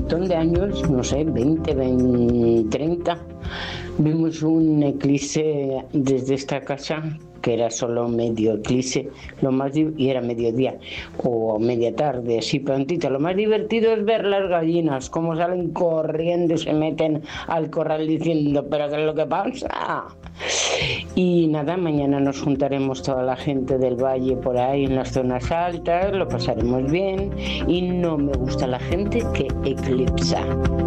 montón de años, no sé, 20, 30, vimos un eclipse desde esta casa, que era solo medio eclipse, y era mediodía o media tarde, así prontito. Lo más divertido es ver las gallinas, cómo salen corriendo y se meten al corral diciendo, ¿pero qué es lo que pasa? Y nada, mañana nos juntaremos toda la gente del valle por ahí en las zonas altas, lo pasaremos bien, y no me gusta la gente que eclipsa.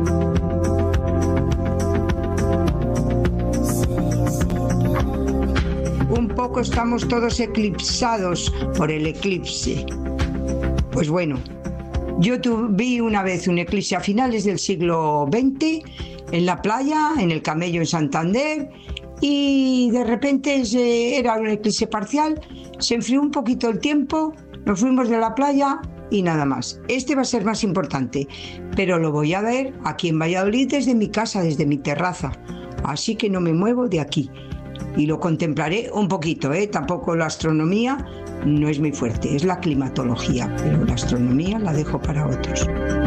Un poco estamos todos eclipsados por el eclipse. Pues bueno, yo vi una vez un eclipse a finales del siglo XX en la playa, en el Camello en Santander, y de repente era un eclipse parcial, se enfrió un poquito el tiempo, nos fuimos de la playa y nada más. Este va a ser más importante, pero lo voy a ver aquí en Valladolid desde mi casa, desde mi terraza, así que no me muevo de aquí. Y lo contemplaré un poquito, tampoco la astronomía no es muy fuerte, es la climatología, pero la astronomía la dejo para otros.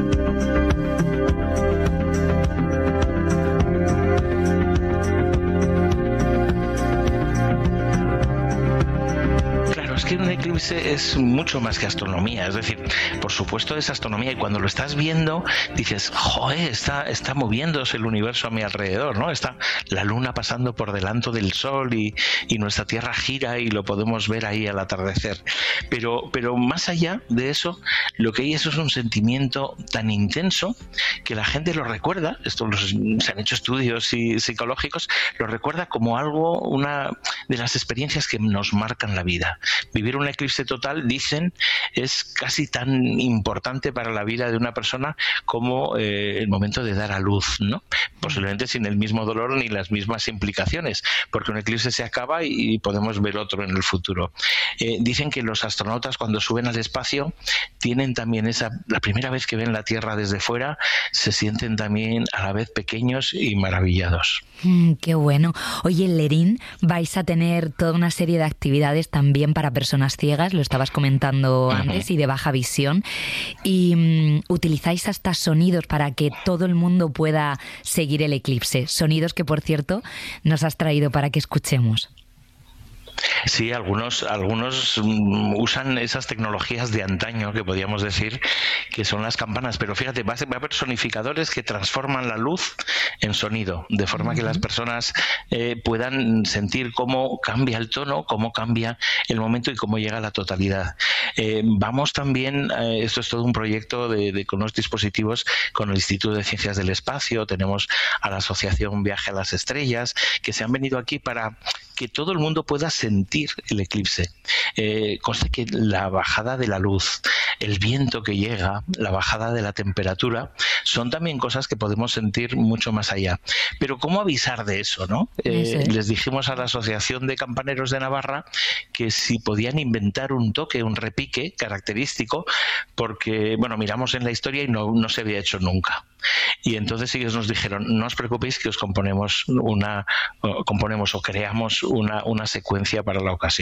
Es que un eclipse es mucho más que astronomía, es decir, por supuesto es astronomía, y cuando lo estás viendo dices, joder, está moviéndose el universo a mi alrededor, ¿no? Está la luna pasando por delante del sol y nuestra Tierra gira y lo podemos ver ahí al atardecer. Pero más allá de eso, lo que hay es un sentimiento tan intenso que la gente lo recuerda, se han hecho estudios psicológicos, lo recuerda como algo, una de las experiencias que nos marcan la vida. Vivir un eclipse total, dicen, es casi tan importante para la vida de una persona como el momento de dar a luz, ¿no? Posiblemente sin el mismo dolor ni las mismas implicaciones, porque un eclipse se acaba y podemos ver otro en el futuro. Dicen que los astronautas, cuando suben al espacio, tienen también la primera vez que ven la Tierra desde fuera, se sienten también a la vez pequeños y maravillados. Qué bueno. Oye, en Lerín vais a tener toda una serie de actividades también para personas ciegas, lo estabas comentando antes, y de baja visión, y utilizáis hasta sonidos para que todo el mundo pueda seguir el eclipse, sonidos que, por cierto, nos has traído para que escuchemos. Sí, algunos usan esas tecnologías de antaño, que podríamos decir que son las campanas, pero fíjate, va a haber sonificadores que transforman la luz en sonido, de forma que las personas puedan sentir cómo cambia el tono, cómo cambia el momento y cómo llega a la totalidad. Vamos también, esto es todo un proyecto con unos dispositivos con el Instituto de Ciencias del Espacio, tenemos a la Asociación Viaje a las Estrellas, que se han venido aquí para que todo el mundo pueda sentir el eclipse. Conste que la bajada de la luz, el viento que llega, la bajada de la temperatura, son también cosas que podemos sentir mucho más allá. Pero ¿cómo avisar de eso, no? Les dijimos a la Asociación de Campaneros de Navarra que si podían inventar un toque, un repique característico, porque, bueno, miramos en la historia y no se había hecho nunca. Y entonces ellos nos dijeron, no os preocupéis que os componemos o creamos una secuencia para la ocasión.